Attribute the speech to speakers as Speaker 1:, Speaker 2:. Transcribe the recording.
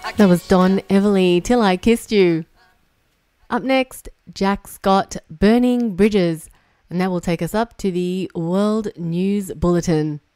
Speaker 1: That was Don Everly, Till I Kissed You. Up next, Jack Scott, Burning Bridges. And that will take us up to the World News Bulletin.